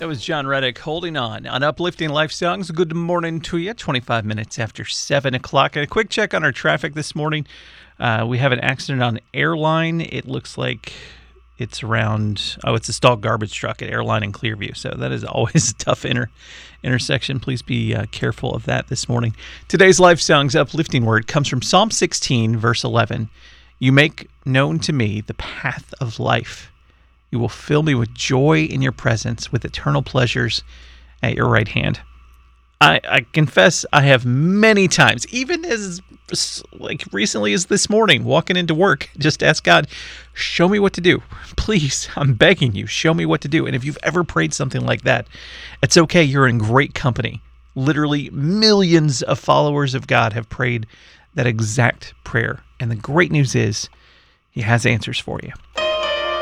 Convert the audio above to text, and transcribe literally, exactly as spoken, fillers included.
was John Reddick, Holding On, on Uplifting Life Songs. Good morning to you, twenty-five minutes after seven o'clock. And a quick check on our traffic this morning. Uh, we have an accident on Airline. It looks like it's around, oh, it's a stalled garbage truck at Airline in Clearview. So that is always a tough inter, intersection. Please be uh, careful of that this morning. Today's Life Songs uplifting word comes from Psalm sixteen, verse eleven. You make known to me the path of life. You will fill me with joy in your presence, with eternal pleasures at your right hand. I, I confess I have many times, even as like recently as this morning, walking into work, just ask God, show me what to do. Please, I'm begging you, show me what to do. And if you've ever prayed something like that, it's okay. You're in great company. Literally millions of followers of God have prayed that exact prayer. And the great news is he has answers for you.